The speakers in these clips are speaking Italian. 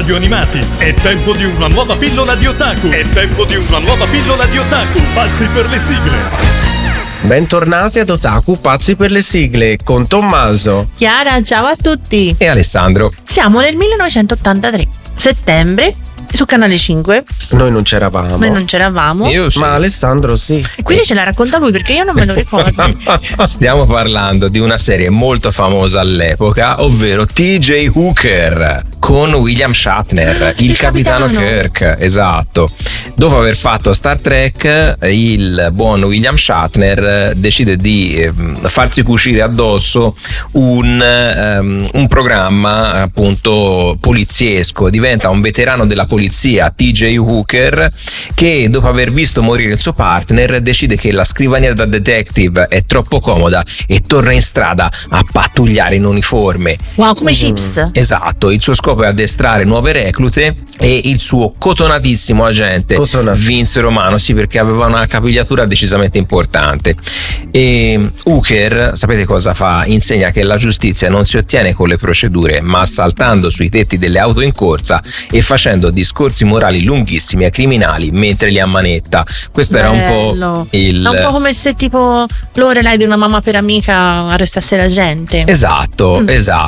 radio animati. È tempo di una nuova pillola di otaku. Pazzi per le sigle. Bentornati ad Otaku Pazzi per le sigle con Tommaso, Chiara, ciao a tutti. E Alessandro. Siamo nel 1983, settembre, su Canale 5. Noi non c'eravamo. Io sì. Ma Alessandro sì. E quindi ce la racconta lui perché io non me lo ricordo. Stiamo parlando di una serie molto famosa all'epoca, ovvero TJ Hooker con William Shatner, il capitano Kirk, esatto. Dopo aver fatto Star Trek, il buon William Shatner decide di farsi cucire addosso un programma appunto poliziesco. Diventa un veterano della polizia, TJ Hooker, che dopo aver visto morire il suo partner decide che la scrivania da detective è troppo comoda e torna in strada a pattugliare in uniforme. Wow, come Chips. Esatto, il suo scopo è addestrare nuove reclute e il suo cotonatissimo agente Vince Romano, sì, perché aveva una capigliatura decisamente importante. E Hooker, sapete cosa fa? Insegna che la giustizia non si ottiene con le procedure, ma saltando sui tetti delle auto in corsa e facendo discorsi morali lunghissimi ai criminali mentre li ammanetta. Questo era un po' il... È un po' come se tipo Lorelai di Una mamma per amica arrestasse la gente. Esatto.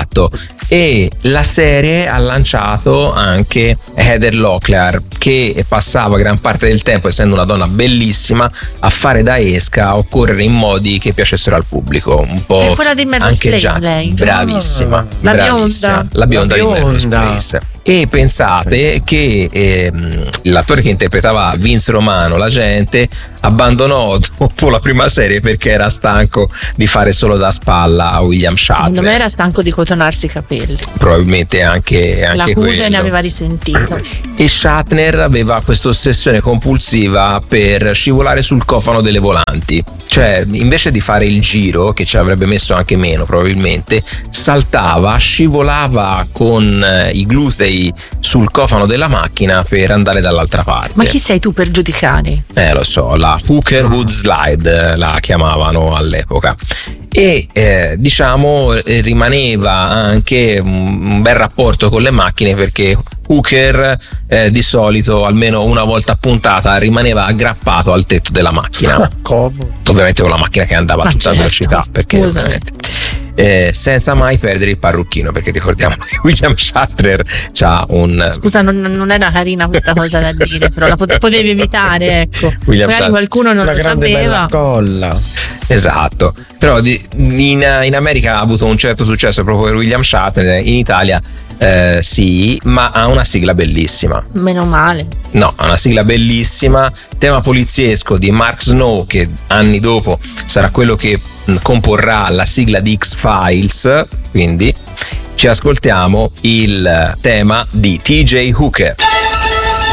E la serie ha lanciato anche Heather Locklear, che passava gran parte del tempo, essendo una donna bellissima, a fare da esca, a occorrere in modi che piacessero al pubblico. Un po' è quella di Melrose anche Place, già lei. bravissima, La bionda di Melrose Place. E pensate che l'attore che interpretava Vince Romano, l'agente, abbandonò dopo la prima serie perché era stanco di fare solo da spalla a William Shatner. Secondo me era stanco di cotonarsi i capelli. Probabilmente anche l'accusa ne aveva risentito. E Shatner aveva questa ossessione compulsiva per scivolare sul cofano delle volanti. Cioè, invece di fare il giro, che ci avrebbe messo anche meno probabilmente, saltava, scivolava con i glutei sul cofano della macchina per andare dall'altra parte. Ma chi sei tu per giudicare? Lo so, la Hooker Hood Slide la chiamavano all'epoca. E rimaneva anche un bel rapporto con le macchine, perché Hooker di solito almeno una volta a puntata rimaneva aggrappato al tetto della macchina. Ovviamente con la macchina che andava a tutta velocità, perché ovviamente senza mai perdere il parrucchino, perché ricordiamo che William Shatner c'ha un... Scusa, non era carina questa cosa da dire, però la potevi evitare, ecco. Magari qualcuno non lo sapeva. Bella colla. Esatto, però in America ha avuto un certo successo proprio per William Shatner, in Italia sì, ma ha una sigla bellissima. Meno male. No, ha una sigla bellissima, tema poliziesco di Mark Snow, che anni dopo sarà quello che comporrà la sigla di X-Files, quindi ci ascoltiamo il tema di TJ Hooker.